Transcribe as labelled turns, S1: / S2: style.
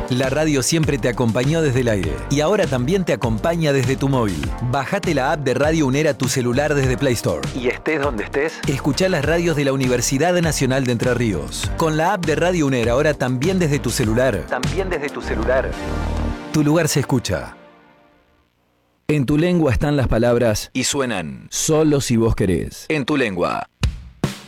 S1: La radio siempre te acompañó desde el aire y ahora también te acompaña desde tu móvil. Bajate la app de Radio UNER a tu celular desde Play Store. Y estés donde estés, escuchá las radios de la Universidad Nacional de Entre Ríos. Con la app de Radio UNER ahora también desde tu celular. Tu lugar se escucha. En tu lengua están las palabras y suenan solo si vos querés. En tu lengua.